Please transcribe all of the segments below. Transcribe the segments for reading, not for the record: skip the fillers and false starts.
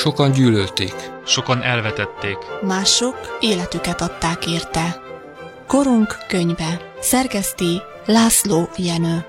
Sokan gyűlölték. Sokan elvetették. Mások életüket adták érte. Korunk könyve. Szerkeszti László Jenő.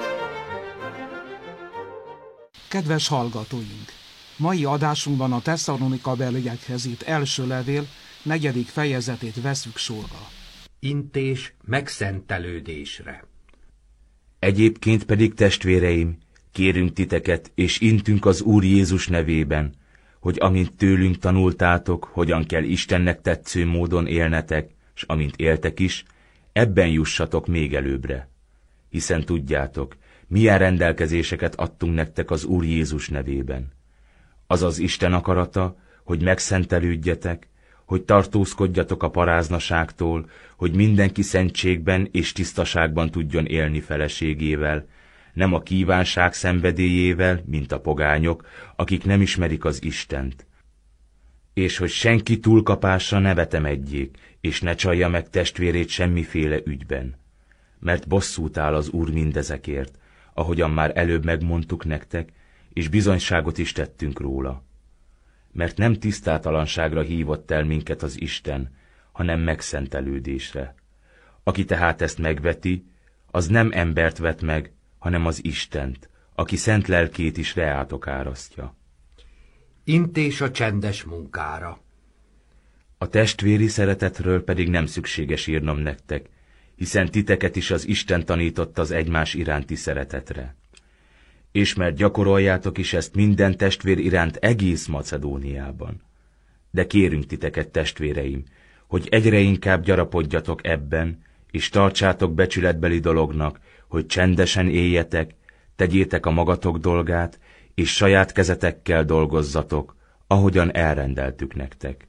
Kedves hallgatóink! Mai adásunkban a Tesszalonika-beliekhez írt első levél 4. fejezetét veszük sorra. Intés megszentelődésre. Egyébként pedig, testvéreim, kérünk titeket, és intünk az Úr Jézus nevében, hogy amint tőlünk tanultátok, hogyan kell Istennek tetsző módon élnetek, s amint éltek is, ebben jussatok még előbbre. Hiszen tudjátok, milyen rendelkezéseket adtunk nektek az Úr Jézus nevében. Az az Isten akarata, hogy megszentelődjetek, hogy tartózkodjatok a paráznaságtól, hogy mindenki szentségben és tisztaságban tudjon élni feleségével, nem a kívánság szenvedélyével, mint a pogányok, akik nem ismerik az Istent. És hogy senki túlkapásra ne vetemedjék, és ne csalja meg testvérét semmiféle ügyben. Mert bosszút áll az Úr mindezekért, ahogyan már előbb megmondtuk nektek, és bizonyságot is tettünk róla. Mert nem tisztátalanságra hívott el minket az Isten, hanem megszentelődésre. Aki tehát ezt megveti, az nem embert vet meg, hanem az Istent, aki szent lelkét is reátok árasztja. Intés a csendes munkára. A testvéri szeretetről pedig nem szükséges írnom nektek, hiszen titeket is az Isten tanított az egymás iránti szeretetre. És mert gyakoroljátok is ezt minden testvér iránt egész Macedóniában. De kérünk titeket, testvéreim, hogy egyre inkább gyarapodjatok ebben, és tartsátok becsületbeli dolognak, hogy csendesen éljetek, tegyétek a magatok dolgát, és saját kezetekkel dolgozzatok, ahogyan elrendeltük nektek.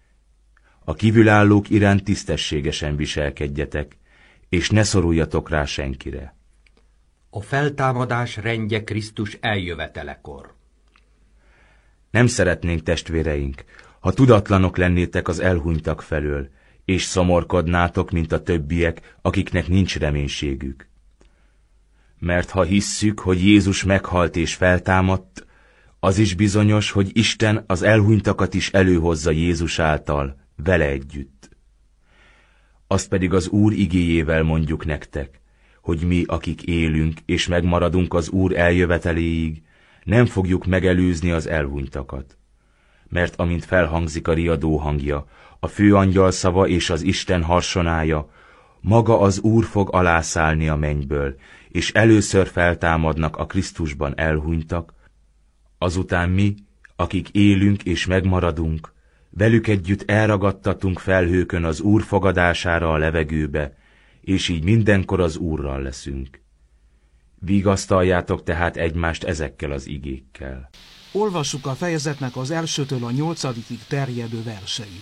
A kívülállók iránt tisztességesen viselkedjetek, és ne szoruljatok rá senkire. A feltámadás rendje Krisztus eljövetelekor. Nem szeretnénk, testvéreink, ha tudatlanok lennétek az elhunytak felől, és szomorkodnátok, mint a többiek, akiknek nincs reménységük. Mert ha hisszük, hogy Jézus meghalt és feltámadt, az is bizonyos, hogy Isten az elhunytakat is előhozza Jézus által, vele együtt. Azt pedig az Úr igéjével mondjuk nektek, hogy mi, akik élünk és megmaradunk az Úr eljöveteléig, nem fogjuk megelőzni az elhunytakat. Mert amint felhangzik a riadó hangja, a főangyal szava és az Isten harsonája, maga az Úr fog alászállni a mennyből, és először feltámadnak a Krisztusban elhunytak, azután mi, akik élünk és megmaradunk, velük együtt elragadtatunk felhőkön az Úr fogadására a levegőbe, és így mindenkor az Úrral leszünk. Vigasztaljátok tehát egymást ezekkel az igékkel. Olvassuk a fejezetnek az 1-től a 8-ig terjedő verseit.